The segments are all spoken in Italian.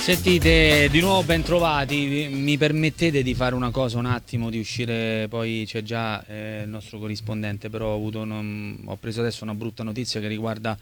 Sentite, di nuovo ben trovati. Mi permettete di fare una cosa un attimo, di uscire, poi c'è già il nostro corrispondente, però ho preso adesso una brutta notizia che riguarda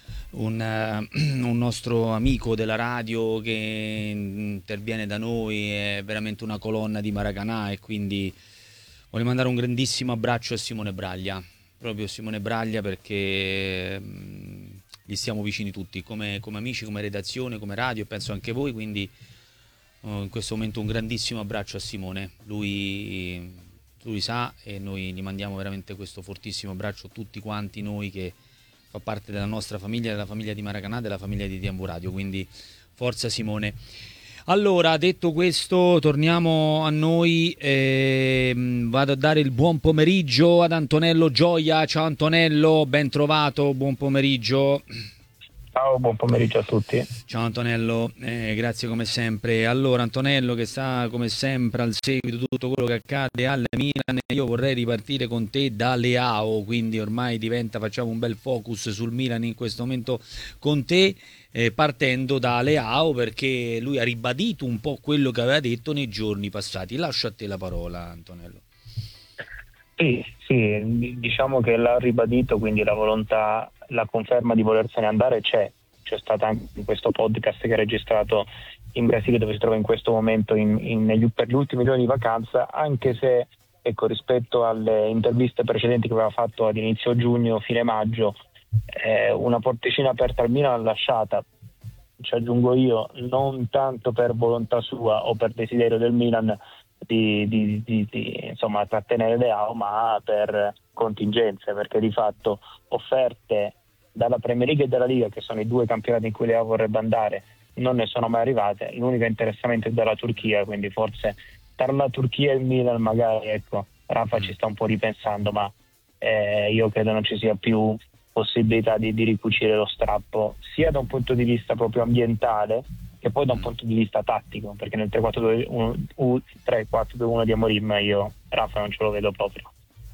un nostro amico della radio che interviene da noi, è veramente una colonna di Maracanà, e quindi voglio mandare un grandissimo abbraccio a Simone Braglia, proprio Simone Braglia, perché gli stiamo vicini tutti, come amici, come redazione, come radio, e penso anche voi, quindi in questo momento un grandissimo abbraccio a Simone. Lui sa, e noi gli mandiamo veramente questo fortissimo abbraccio, tutti quanti noi, che fa parte della nostra famiglia, della famiglia di Maracanà, della famiglia di Tiambu Radio, quindi forza Simone. Allora, detto questo, torniamo a noi. Vado a dare il buon pomeriggio ad Antonello Gioia. Ciao Antonello, ben trovato, buon pomeriggio. Ciao, buon pomeriggio a tutti. Ciao Antonello, grazie come sempre. Allora Antonello, che sta come sempre al seguito di tutto quello che accade al Milan, io vorrei ripartire con te da Leao, quindi ormai facciamo un bel focus sul Milan in questo momento con te, partendo da Leao, perché lui ha ribadito un po' quello che aveva detto nei giorni passati. Lascio a te la parola, Antonello. Sì, diciamo che l'ha ribadito, quindi la volontà, la conferma di volersene andare c'è stata anche in questo podcast che ha registrato in Brasile, dove si trova in questo momento per gli ultimi giorni di vacanza, anche se, ecco, rispetto alle interviste precedenti che aveva fatto ad inizio giugno, fine maggio, una porticina aperta al Milan l'ha lasciata, ci aggiungo io, non tanto per volontà sua o per desiderio del Milan di insomma trattenere Leao, ma per contingenze, perché di fatto offerte dalla Premier League e dalla Liga, che sono i due campionati in cui Leao vorrebbe andare, non ne sono mai arrivate. L'unico interessamento è dalla Turchia, quindi forse tra la Turchia e il Milan magari, ecco, Rafa ci sta un po' ripensando, ma io credo non ci sia più possibilità di ricucire lo strappo, sia da un punto di vista proprio ambientale che poi da un punto di vista tattico, perché nel 3-4-2-1 di Amorim io Rafa non ce lo vedo proprio.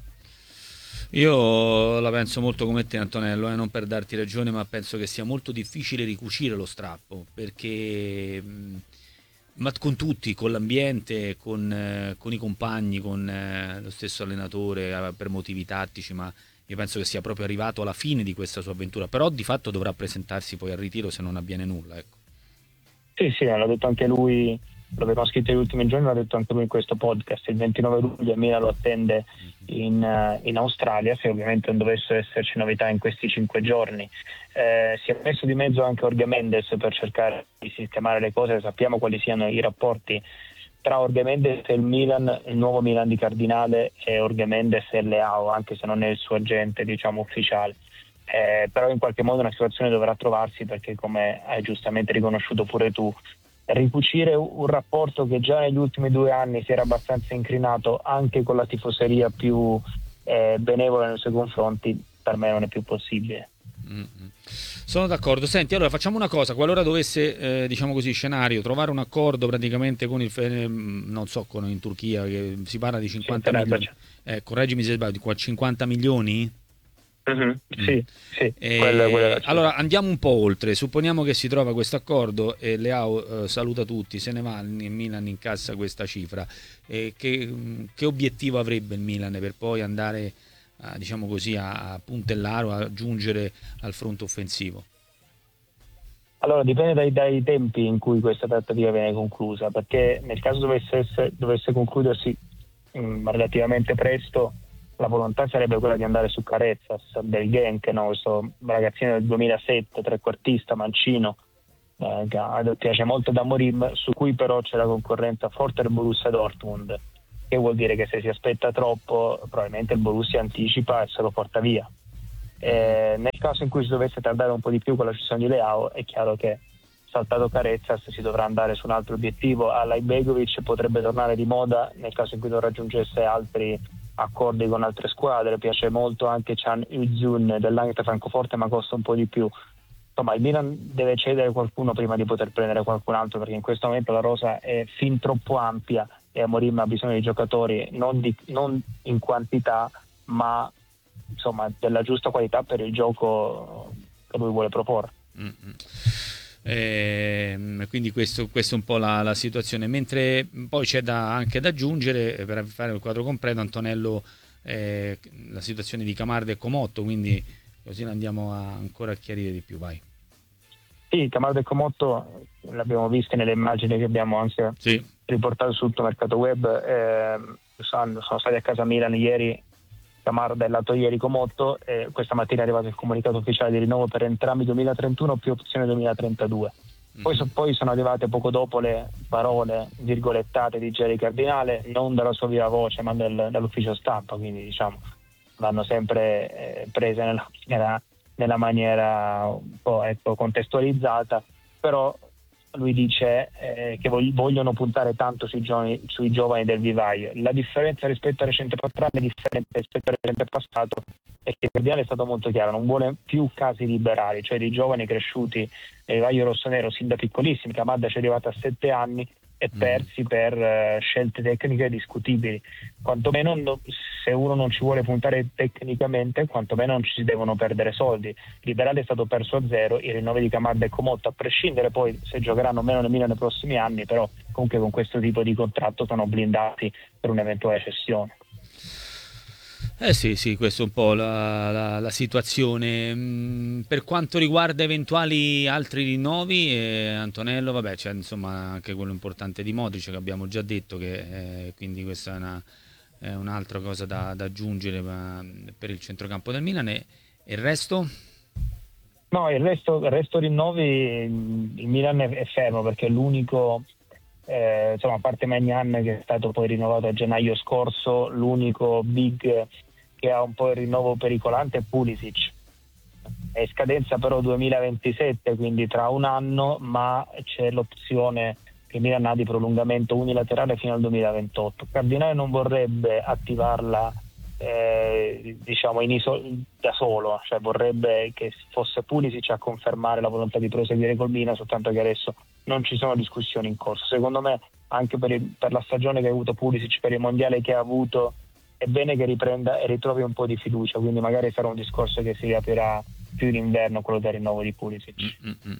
Io la penso molto come te, Antonello, non per darti ragione, ma penso che sia molto difficile ricucire lo strappo, perché ma con tutti, con l'ambiente, con i compagni, con lo stesso allenatore, per motivi tattici, ma io penso che sia proprio arrivato alla fine di questa sua avventura, però di fatto dovrà presentarsi poi al ritiro se non avviene nulla, ecco. Sì, l'ha detto anche lui, lo avevamo scritto negli ultimi giorni, l'ha detto anche lui in questo podcast. Il 29 luglio Milan lo attende in Australia, se ovviamente non dovessero esserci novità in questi 5 giorni. Si è messo di mezzo anche Jorge Mendes per cercare di sistemare le cose. Sappiamo quali siano i rapporti tra Jorge Mendes e il Milan, il nuovo Milan di Cardinale, e Jorge Mendes e Leao, anche se non è il suo agente, diciamo, ufficiale. Però in qualche modo una situazione dovrà trovarsi, perché, come hai giustamente riconosciuto pure tu, ricucire un rapporto che già negli ultimi 2 anni si era abbastanza incrinato anche con la tifoseria più benevola nei suoi confronti, per me non è più possibile. Sono d'accordo. Senti, allora facciamo una cosa: qualora dovesse, diciamo così, scenario, trovare un accordo praticamente con non so, in Turchia, che si parla di 50 milioni, correggimi se sbaglio, di 50 milioni? Sì, quella allora andiamo un po' oltre. Supponiamo che si trova questo accordo e Leao saluta tutti, se ne va, il Milan incassa questa cifra. Che obiettivo avrebbe il Milan per poi andare diciamo così, a puntellare o a giungere al fronte offensivo? Allora dipende dai tempi in cui questa trattativa viene conclusa, perché nel caso dovesse concludersi relativamente presto, la volontà sarebbe quella di andare su Carezas del Genk, no? Questo ragazzino del 2007, trequartista mancino, che piace molto da Amorim, su cui però c'è la concorrenza forte del Borussia Dortmund, che vuol dire che se si aspetta troppo probabilmente il Borussia anticipa e se lo porta via. Nel caso in cui si dovesse tardare un po' di più con la cessione di Leao, è chiaro che, saltato Carezas, si dovrà andare su un altro obiettivo. Alajbegovic potrebbe tornare di moda nel caso in cui non raggiungesse altri accordi con altre squadre. Piace molto anche Can Uzun dell'Eintracht Francoforte, ma costa un po' di più. Insomma, il Milan deve cedere qualcuno prima di poter prendere qualcun altro, perché in questo momento la rosa è fin troppo ampia e Amorim ha bisogno di giocatori non in quantità, ma insomma della giusta qualità per il gioco che lui vuole proporre. Quindi questo è un po' la situazione, mentre poi c'è anche da aggiungere, per fare il quadro completo, Antonello, la situazione di Camarda e Comotto, quindi così andiamo ancora a chiarire di più, vai. Sì, Camarda e Comotto l'abbiamo visto nelle immagini che abbiamo anche riportato sul tuo mercato web, sono stati a casa Milan ieri. Camarda è lato ieri Comotto, e questa mattina è arrivato il comunicato ufficiale di rinnovo per entrambi 2031 più opzione 2032. Poi sono arrivate poco dopo le parole virgolettate di Jerry Cardinale, non dalla sua viva voce ma dall'ufficio stampa, quindi diciamo vanno sempre prese nella maniera un po' contestualizzata, però lui dice che vogliono puntare tanto sui giovani del vivaio. La differenza rispetto al recente passato è che Cardinale è stato molto chiaro, non vuole più casi liberali, cioè di giovani cresciuti nel vivaio rossonero sin da piccolissimi. Camarda ci è arrivata a 7 anni e persi per scelte tecniche discutibili. Quantomeno se uno non ci vuole puntare tecnicamente, quantomeno non ci si devono perdere soldi. Liberale è stato perso a zero, i rinnovi di Camarda e Comotto, a prescindere poi se giocheranno o meno nel Milan nei prossimi anni, però comunque con questo tipo di contratto sono blindati per un'eventuale cessione. Sì, questa è un po' la situazione. Per quanto riguarda eventuali altri rinnovi, Antonello, vabbè, c'è insomma anche quello importante di Modric che abbiamo già detto, che quindi questa è un'altra cosa da aggiungere per il centrocampo del Milan. E il resto? No, il resto rinnovi il Milan è fermo, perché è l'unico, insomma, a parte Maignan che è stato poi rinnovato a gennaio scorso, l'unico big che ha un po' il rinnovo pericolante è Pulisic. È scadenza però 2027, quindi tra un anno, ma c'è l'opzione che Milan ha di prolungamento unilaterale fino al 2028. Cardinale non vorrebbe attivarla diciamo da solo, cioè vorrebbe che fosse Pulisic a confermare la volontà di proseguire col Milan, soltanto che adesso non ci sono discussioni in corso. Secondo me anche per la stagione che ha avuto Pulisic, per il mondiale che ha avuto, è bene che riprenda e ritrovi un po' di fiducia, quindi magari sarà un discorso che si riaprirà più in inverno, quello del rinnovo di Pulisic.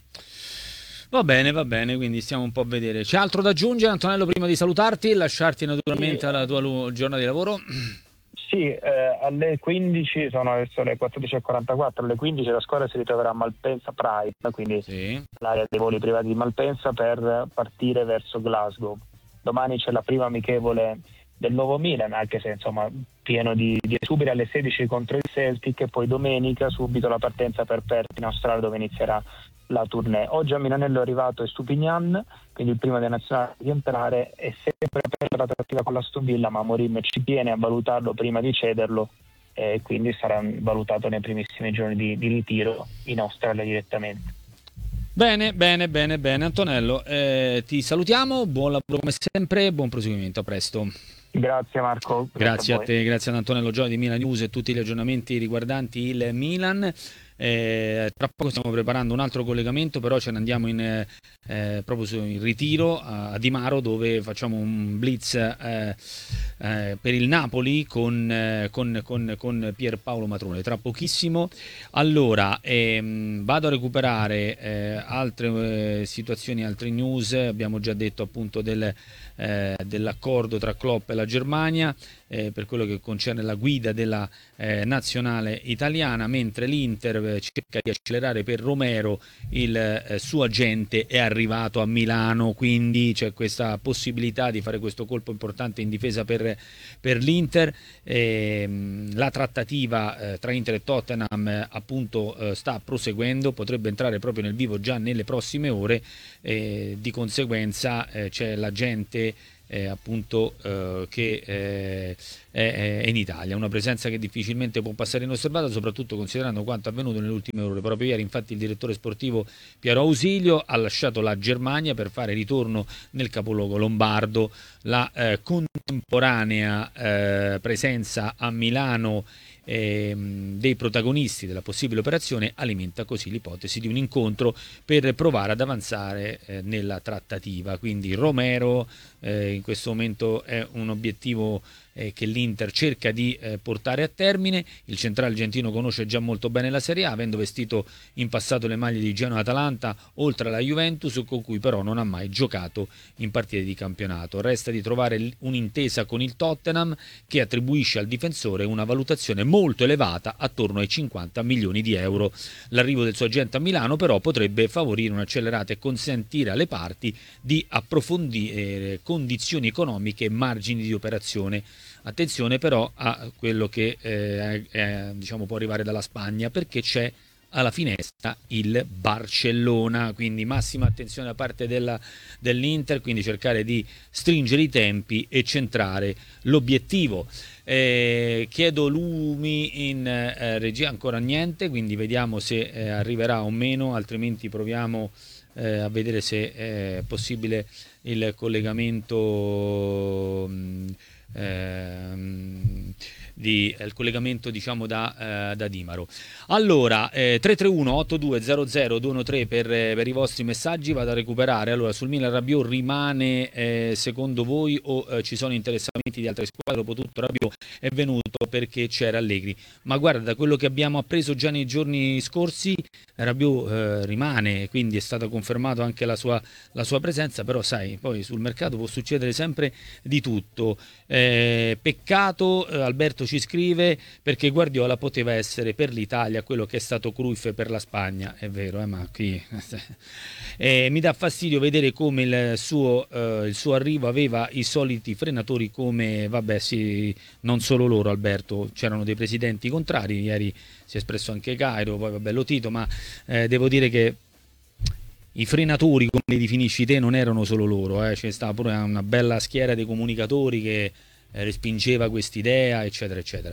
Va bene, quindi stiamo un po' a vedere. C'è altro da aggiungere, Antonello, prima di salutarti e lasciarti naturalmente alla tua giornata di lavoro? Sì, alle 15, sono adesso le 14:44, alle 15 la squadra si ritroverà a Malpensa Pride, quindi l'area dei voli privati di Malpensa, per partire verso Glasgow. Domani c'è la prima amichevole del nuovo Milan, anche se insomma pieno di esuberi, alle 16 contro il Celtic, e poi domenica subito la partenza per Perth in Australia, dove inizierà la tournée. Oggi a Milanello è arrivato Estupignan, quindi il primo dei nazionali di entrare, è sempre aperta la trattativa con l'Aston Villa, ma Amorim ci tiene a valutarlo prima di cederlo, e quindi sarà valutato nei primissimi giorni di ritiro in Australia direttamente. Bene, Antonello, ti salutiamo, buon lavoro come sempre, buon proseguimento, a presto. Grazie Marco. Grazie a te, grazie ad Antonello Gioia di Milan News e tutti gli aggiornamenti riguardanti il Milan. Tra poco stiamo preparando un altro collegamento, però ce ne andiamo proprio in ritiro a Di Maro, dove facciamo un blitz per il Napoli con Pierpaolo Matrone tra pochissimo. Allora vado a recuperare altre situazioni, altre news. Abbiamo già detto appunto dell'accordo tra Klopp e la Germania per quello che concerne la guida della nazionale italiana, mentre l'Inter cerca di accelerare per Romero. Il suo agente è arrivato a Milano, quindi c'è questa possibilità di fare questo colpo importante in difesa per l'Inter. La trattativa tra Inter e Tottenham appunto sta proseguendo, potrebbe entrare proprio nel vivo già nelle prossime ore, di conseguenza c'è l'agente appunto che è in Italia, una presenza che difficilmente può passare inosservata, soprattutto considerando quanto avvenuto nelle ultime ore. Proprio ieri infatti il direttore sportivo Piero Ausilio ha lasciato la Germania per fare ritorno nel capoluogo lombardo. La contemporanea presenza a Milano dei protagonisti della possibile operazione alimenta così l'ipotesi di un incontro per provare ad avanzare nella trattativa. Quindi Romero in questo momento è un obiettivo che l'Inter cerca di portare a termine. Il centrale argentino conosce già molto bene la Serie A, avendo vestito in passato le maglie di Genoa e Atalanta, oltre alla Juventus, con cui però non ha mai giocato in partite di campionato. Resta di trovare un'intesa con il Tottenham, che attribuisce al difensore una valutazione molto elevata, attorno ai 50 milioni di euro. L'arrivo del suo agente a Milano però potrebbe favorire un'accelerata e consentire alle parti di approfondire condizioni economiche e margini di operazione. Attenzione però a quello che diciamo può arrivare dalla Spagna, perché c'è alla finestra il Barcellona, quindi massima attenzione da parte dell'Inter, quindi cercare di stringere i tempi e centrare l'obiettivo. Chiedo lumi in regia, ancora niente, quindi vediamo se arriverà o meno, altrimenti proviamo a vedere se è possibile il collegamento il collegamento diciamo da Dimaro. Allora 331 8200 213 per i vostri messaggi, vado a recuperare. Allora, sul Milan Rabiot rimane secondo voi o ci sono interessamenti di altre squadre? Dopo tutto Rabiot è venuto perché c'era Allegri, ma guarda, da quello che abbiamo appreso già nei giorni scorsi, Rabiot rimane, quindi è stata confermata anche la sua presenza, però sai, poi sul mercato può succedere sempre di tutto. Peccato, Alberto ci scrive, perché Guardiola poteva essere per l'Italia quello che è stato Cruyff per la Spagna. È vero, ma qui mi dà fastidio vedere come il suo arrivo aveva i soliti frenatori, come vabbè sì, non solo loro, Alberto, c'erano dei presidenti contrari, ieri si è espresso anche Cairo, poi vabbè Lotito, ma devo dire che i frenatori, come li definisci te, non erano solo loro, c'è stata pure una bella schiera dei comunicatori che respingeva quest'idea, eccetera eccetera.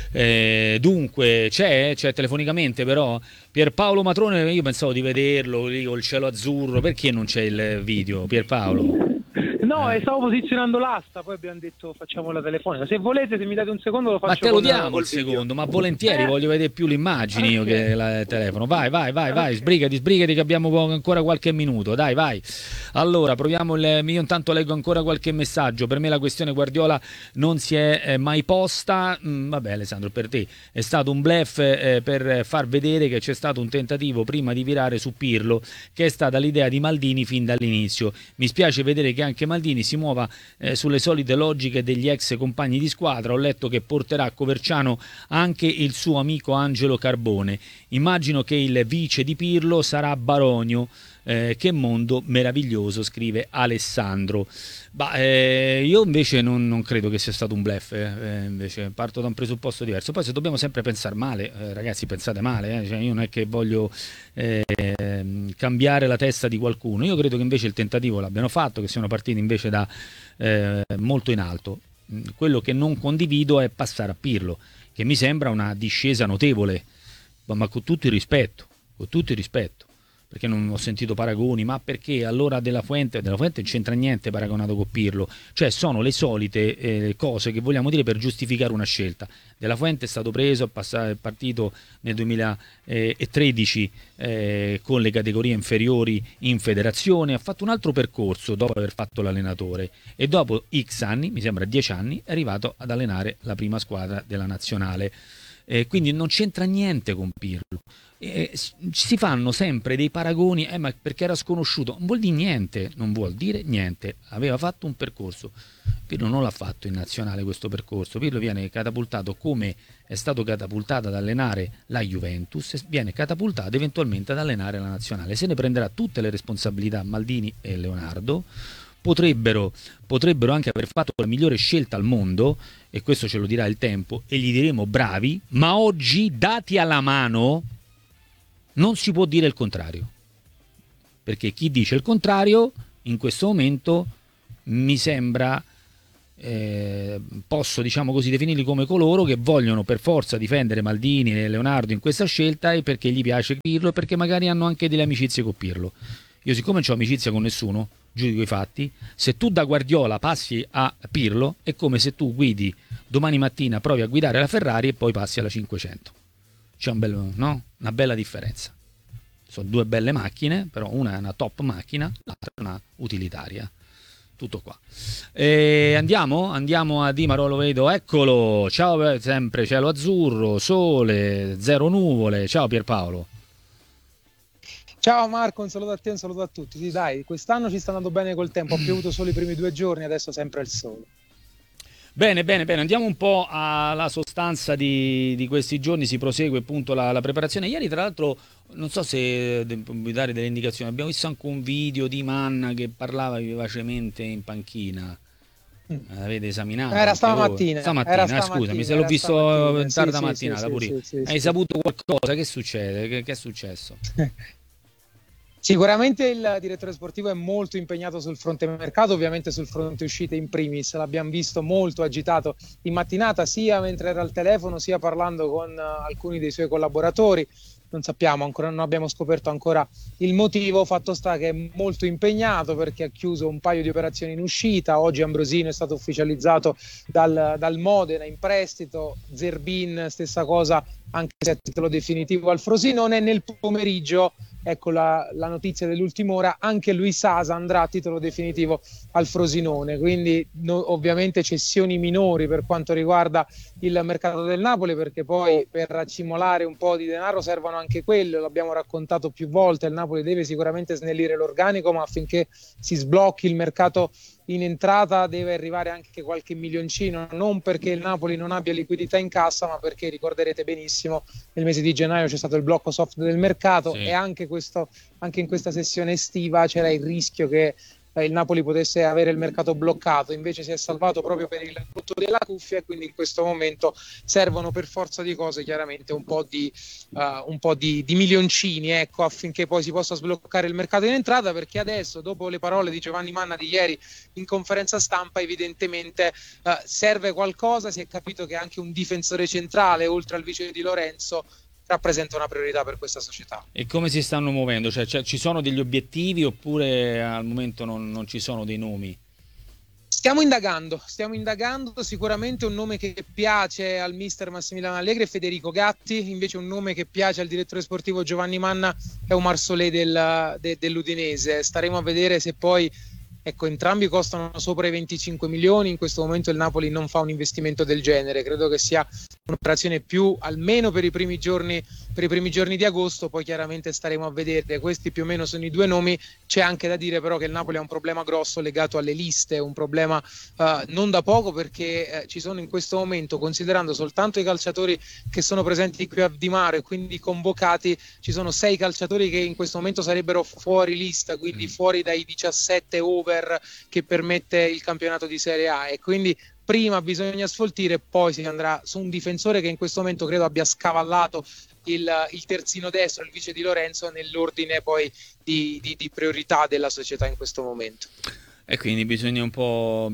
Dunque c'è telefonicamente però Pierpaolo Matrone, io pensavo di vederlo lì col cielo azzurro, perché non c'è il video, Pierpaolo? No, stavo posizionando l'asta, poi abbiamo detto facciamo la telefonica. Se volete, se mi date un secondo lo faccio. Ma te lo diamo il secondo, ma volentieri, voglio vedere più le immagini io che il telefono. Vai, sbrigati che abbiamo ancora qualche minuto, dai, vai. Allora, proviamo io intanto leggo ancora qualche messaggio. Per me la questione Guardiola non si è mai posta. Vabbè Alessandro, per te è stato un bluff per far vedere che c'è stato un tentativo prima di virare su Pirlo, che è stata l'idea di Maldini fin dall'inizio. Mi spiace vedere che anche Maldini si muova sulle solite logiche degli ex compagni di squadra. Ho letto che porterà a Coverciano anche il suo amico Angelo Carbone. Immagino che il vice di Pirlo sarà Baronio. Che mondo meraviglioso, scrive Alessandro. Io invece non credo che sia stato un bluff, invece parto da un presupposto diverso. Poi se dobbiamo sempre pensare male, ragazzi, pensate male, cioè, io non è che voglio cambiare la testa di qualcuno. Io credo che invece il tentativo l'abbiano fatto, che siano partiti invece da molto in alto. Quello che non condivido è passare a Pirlo, che mi sembra una discesa notevole, ma con tutto il rispetto, perché non ho sentito paragoni, ma perché allora Della Fuente non c'entra niente paragonato con Pirlo, cioè sono le solite cose che vogliamo dire per giustificare una scelta. Della Fuente è stato preso, è partito nel 2013 con le categorie inferiori in federazione, ha fatto un altro percorso dopo aver fatto l'allenatore e dopo X anni, mi sembra 10 anni, è arrivato ad allenare la prima squadra della nazionale. Quindi non c'entra niente con Pirlo. Si fanno sempre dei paragoni, ma perché era sconosciuto, non vuol dire niente, aveva fatto un percorso. Pirlo non l'ha fatto in nazionale questo percorso. Pirlo viene catapultato come è stato catapultato ad allenare la Juventus e viene catapultato eventualmente ad allenare la nazionale. Se ne prenderà tutte le responsabilità Maldini e Leonardo. Potrebbero anche aver fatto la migliore scelta al mondo, e questo ce lo dirà il tempo e gli diremo bravi, ma oggi, dati alla mano, non si può dire il contrario, perché chi dice il contrario in questo momento mi sembra posso diciamo così definirli come coloro che vogliono per forza difendere Maldini e Leonardo in questa scelta, e perché gli piace Pirlo e perché magari hanno anche delle amicizie con Pirlo. Io siccome non ho amicizia con nessuno, giudico i fatti. Se tu da Guardiola passi a Pirlo è come se tu guidi domani mattina, provi a guidare la Ferrari e poi passi alla 500. C'è una bella differenza. Sono due belle macchine, però una è una top macchina, l'altra è una utilitaria. tutto qua. Andiamo a Dimaro, lo vedo, eccolo, ciao, sempre cielo azzurro, sole, zero nuvole, ciao Pierpaolo. Ciao Marco, un saluto a te, un saluto a tutti. Sì, dai, quest'anno ci sta andando bene col tempo, ha piovuto solo i primi 2 giorni, adesso sempre il sole. Bene, andiamo un po' alla sostanza di questi giorni, si prosegue appunto la preparazione. Ieri tra l'altro, non so se puoi dare delle indicazioni, abbiamo visto anche un video di Manna che parlava vivacemente in panchina. Avete esaminato? Era stamattina, scusami, se l'ho visto in tarda sì, mattinata pure io. Sì, Hai saputo qualcosa? Che succede? Che è successo? Sicuramente il direttore sportivo è molto impegnato sul fronte mercato, ovviamente sul fronte uscite in primis. L'abbiamo visto molto agitato in mattinata, sia mentre era al telefono, sia parlando con alcuni dei suoi collaboratori. Non sappiamo ancora, non abbiamo scoperto ancora il motivo. Fatto sta che è molto impegnato perché ha chiuso un paio di operazioni in uscita. Oggi Ambrosino è stato ufficializzato dal Modena in prestito, Zerbin stessa cosa, anche se a titolo definitivo al Frosinone. Nel pomeriggio, ecco la notizia dell'ultima ora, anche Luis Sasa andrà a titolo definitivo al Frosinone, quindi ovviamente cessioni minori per quanto riguarda il mercato del Napoli, perché poi per accumulare un po' di denaro servono anche quello, l'abbiamo raccontato più volte, il Napoli deve sicuramente snellire l'organico, ma affinché si sblocchi il mercato in entrata deve arrivare anche qualche milioncino, non perché il Napoli non abbia liquidità in cassa, ma perché ricorderete benissimo nel mese di gennaio c'è stato il blocco soft del mercato, sì. E anche in questa sessione estiva c'era il rischio che il Napoli potesse avere il mercato bloccato, invece si è salvato proprio per il rotto della cuffia, e quindi in questo momento servono per forza di cose chiaramente un po' di milioncini, ecco, affinché poi si possa sbloccare il mercato in entrata, perché adesso, dopo le parole di Giovanni Manna di ieri in conferenza stampa, evidentemente serve qualcosa. Si è capito che anche un difensore centrale, oltre al vice di Lorenzo, rappresenta una priorità per questa società. E come si stanno muovendo? Cioè, ci sono degli obiettivi oppure al momento non ci sono dei nomi? Stiamo indagando, sicuramente un nome che piace al mister Massimiliano Allegri è Federico Gatti, invece un nome che piace al direttore sportivo Giovanni Manna è Omar Solé dell'Udinese. Staremo a vedere se poi, ecco, entrambi costano sopra i 25 milioni, in questo momento il Napoli non fa un investimento del genere, credo che sia un'operazione più almeno per i primi giorni di agosto, poi chiaramente staremo a vedere. Questi più o meno sono i due nomi. C'è anche da dire però che il Napoli ha un problema grosso legato alle liste, un problema non da poco, perché ci sono in questo momento, considerando soltanto i calciatori che sono presenti qui a Dimaro e quindi convocati, ci sono 6 calciatori che in questo momento sarebbero fuori lista, quindi fuori dai 17 over che permette il campionato di Serie A, e quindi prima bisogna sfoltire, poi si andrà su un difensore che in questo momento credo abbia scavallato il terzino destro, il vice di Lorenzo, nell'ordine poi di priorità della società in questo momento. E quindi bisogna un po'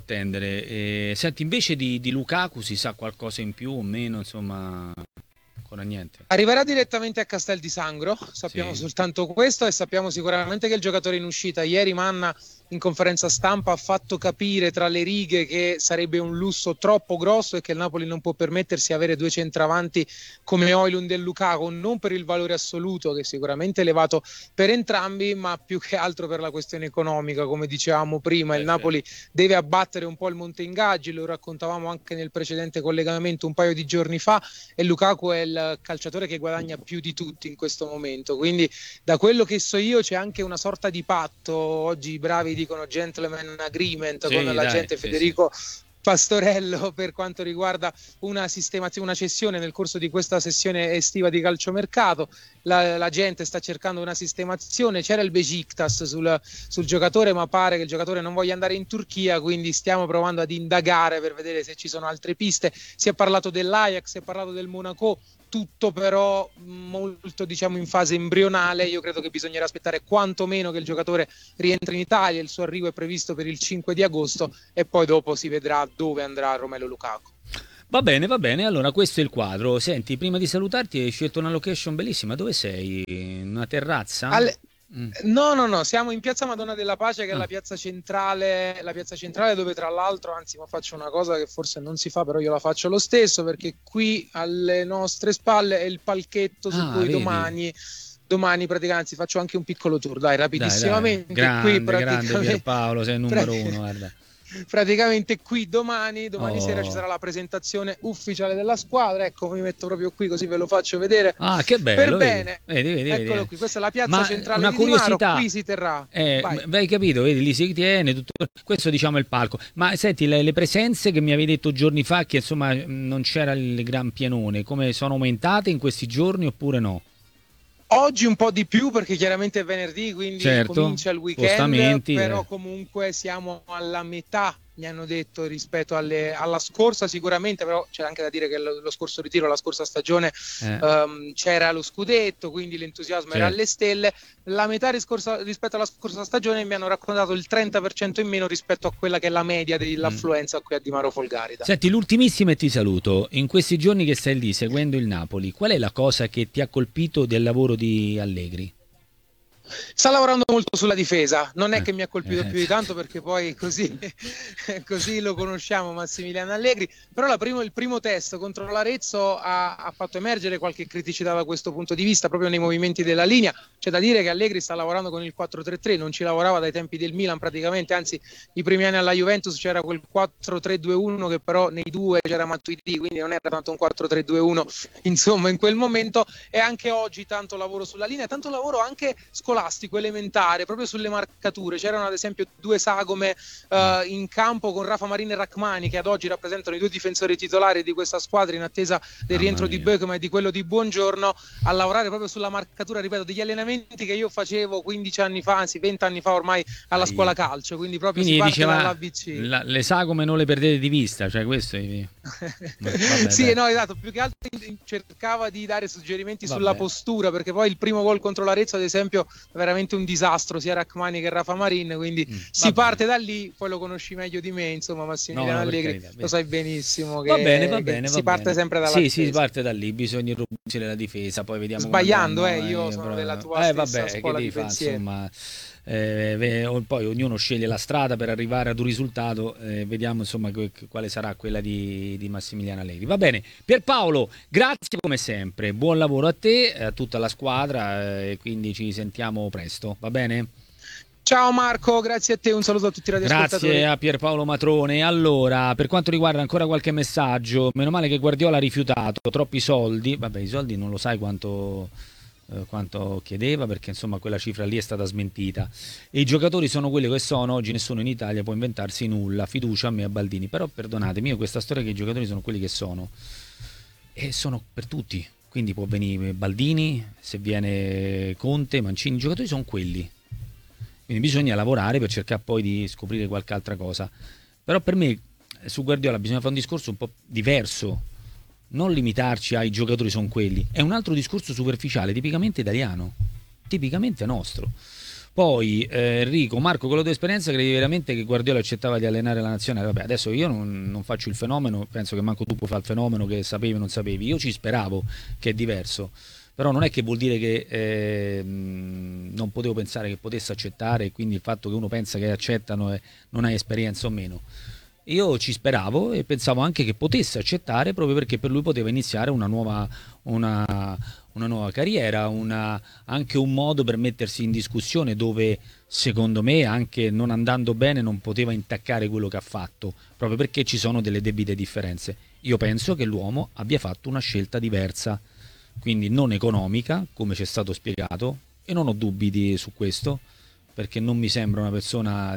attendere. Senti, invece di Lukaku si sa qualcosa in più o meno, insomma, ancora niente? Arriverà direttamente a Castel di Sangro, sappiamo soltanto questo, e sappiamo sicuramente che il giocatore in uscita. Ieri Manna in conferenza stampa ha fatto capire tra le righe che sarebbe un lusso troppo grosso e che il Napoli non può permettersi avere 2 centravanti come Højlund e Lukaku, non per il valore assoluto, che è sicuramente elevato per entrambi, ma più che altro per la questione economica. Come dicevamo prima, il Napoli deve abbattere un po' il monte ingaggi, lo raccontavamo anche nel precedente collegamento un paio di giorni fa, e Lukaku è il calciatore che guadagna più di tutti in questo momento, quindi da quello che so io c'è anche una sorta di patto, oggi i bravi dicono gentleman agreement, con l'agente Federico Pastorello, per quanto riguarda una sistemazione, una cessione nel corso di questa sessione estiva di calciomercato. La gente sta cercando una sistemazione, c'era il Besiktas sul giocatore, ma pare che il giocatore non voglia andare in Turchia, quindi stiamo provando ad indagare per vedere se ci sono altre piste. Si è parlato dell'Ajax, si è parlato del Monaco, tutto però molto, diciamo, in fase embrionale. Io credo che bisognerà aspettare quantomeno che il giocatore rientri in Italia, il suo arrivo è previsto per il 5 di agosto e poi dopo si vedrà dove andrà Romelu Lukaku. Va bene, allora questo è il quadro. Senti, prima di salutarti hai scelto una location bellissima, dove sei? Una terrazza? No, siamo in Piazza Madonna della Pace, che è la piazza centrale dove, tra l'altro, anzi, ma faccio una cosa che forse non si fa, però io la faccio lo stesso, perché qui alle nostre spalle è il palchetto su cui domani domani praticamente, anzi faccio anche un piccolo tour, dai, rapidissimamente. Grande, qui grande Pierpaolo, sei il numero uno, guarda. Praticamente qui domani sera ci Oh. sarà la presentazione ufficiale della squadra. Ecco, mi metto proprio qui così ve lo faccio vedere. Ah, che bello, Per vedi? bene. Vedi. Eccolo qui, questa è la piazza Ma centrale una di Di Maro, curiosità, qui si terrà. Vai. hai capito, vedi, lì si tiene tutto, questo diciamo è il palco. Ma senti, le presenze che mi avevi detto giorni fa che insomma non c'era il gran pienone, come sono aumentate in questi giorni oppure no? Oggi un po' di più perché chiaramente è venerdì, quindi Certo, comincia il weekend, spostamenti, però comunque siamo alla metà, mi hanno detto, rispetto alla scorsa sicuramente, però c'è anche da dire che lo scorso ritiro, la scorsa stagione c'era lo scudetto, quindi l'entusiasmo era Certo. alle stelle. La metà rispetto alla scorsa stagione mi hanno raccontato il 30% in meno rispetto a quella che è la media dell'affluenza qui a Di Maro Folgarida. Senti, l'ultimissima e ti saluto. In questi giorni che stai lì seguendo il Napoli, qual è la cosa che ti ha colpito del lavoro di Allegri? Sta lavorando molto sulla difesa, non è che mi ha colpito più di tanto perché poi così lo conosciamo Massimiliano Allegri, però il primo test contro l'Arezzo ha fatto emergere qualche criticità da questo punto di vista, proprio nei movimenti della linea. C'è da dire che Allegri sta lavorando con il 4-3-3, non ci lavorava dai tempi del Milan praticamente, anzi i primi anni alla Juventus c'era quel 4-3-2-1 che però nei due c'era Matuidi, quindi non era tanto un 4-3-2-1 insomma in quel momento, e anche oggi tanto lavoro sulla linea, tanto lavoro anche scolastico, elementare, proprio sulle marcature. C'erano ad esempio due sagome in campo con Rafa Marin e Rachmani, che ad oggi rappresentano i due difensori titolari di questa squadra in attesa del rientro di Beukema e di quello di Buongiorno, a lavorare proprio sulla marcatura, ripeto, degli allenamenti che io facevo 15 anni fa, anzi 20 anni fa ormai alla scuola calcio, quindi proprio si parte dall'ABC. Le sagome non le perdete di vista, cioè questo è... Vabbè, sì, no, esatto, più che altro cercava di dare suggerimenti sulla postura, perché poi il primo gol contro l'Arezzo ad esempio veramente un disastro sia Rachmani che Rafa Marin, quindi si parte da lì. Poi lo conosci meglio di me, insomma, Massimiliano Allegri, lo sai benissimo che va bene, si parte sempre dalla difesa. Sì, si parte da lì, bisogna irrobustire la difesa, poi vediamo sbagliando, io sono della tua stessa scuola di pensiero. Insomma, poi ognuno sceglie la strada per arrivare ad un risultato, vediamo insomma quale sarà quella di Massimiliano Allegri. Va bene, Pierpaolo, grazie come sempre, buon lavoro a te, a tutta la squadra, e quindi ci sentiamo presto, va bene? Ciao Marco, grazie a te, un saluto a tutti i radioascoltatori. Grazie a Pierpaolo Matrone. Allora, per quanto riguarda ancora qualche messaggio, meno male che Guardiola ha rifiutato, troppi soldi, vabbè i soldi non lo sai quanto chiedeva, perché insomma quella cifra lì è stata smentita, e i giocatori sono quelli che sono, oggi nessuno in Italia può inventarsi nulla, fiducia a me e a Baldini, però perdonatemi, io questa storia che i giocatori sono quelli che sono, e sono per tutti, quindi può venire Baldini, se viene Conte, Mancini, i giocatori sono quelli, quindi bisogna lavorare per cercare poi di scoprire qualche altra cosa. Però per me su Guardiola bisogna fare un discorso un po' diverso, non limitarci ai giocatori sono quelli, è un altro discorso superficiale, tipicamente italiano, tipicamente nostro. Poi Enrico, Marco, con la tua esperienza credi veramente che Guardiola accettava di allenare la nazionale? Vabbè, adesso io non faccio il fenomeno, penso che manco tu puoi fare il fenomeno che sapevi o non sapevi, io ci speravo, che è diverso, però non è che vuol dire che non potevo pensare che potesse accettare, e quindi il fatto che uno pensa che accettano e non hai esperienza o meno. Io ci speravo e pensavo anche che potesse accettare, proprio perché per lui poteva iniziare una nuova carriera, anche un modo per mettersi in discussione dove secondo me anche non andando bene non poteva intaccare quello che ha fatto, proprio perché ci sono delle debite differenze. Io penso che l'uomo abbia fatto una scelta diversa, quindi non economica, come ci è stato spiegato, e non ho dubbi su questo, perché non mi sembra una persona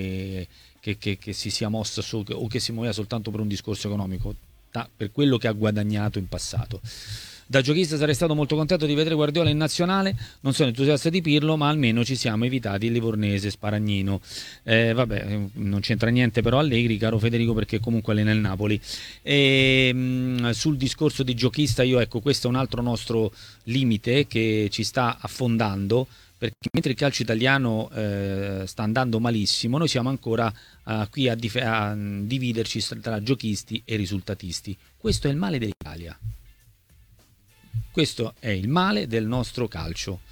che si sia mossa o che si muoveva soltanto per un discorso economico, per quello che ha guadagnato in passato. Da giochista sarei stato molto contento di vedere Guardiola in nazionale, non sono entusiasta di Pirlo, ma almeno ci siamo evitati il Livornese Sparagnino. Vabbè, non c'entra niente però Allegri, caro Federico, perché comunque allena il Napoli. Sul discorso di giochista, ecco, questo è un altro nostro limite che ci sta affondando, perché mentre il calcio italiano sta andando malissimo, noi siamo ancora qui a dividerci tra giochisti e risultatisti. Questo è il male dell'Italia. Questo è il male del nostro calcio.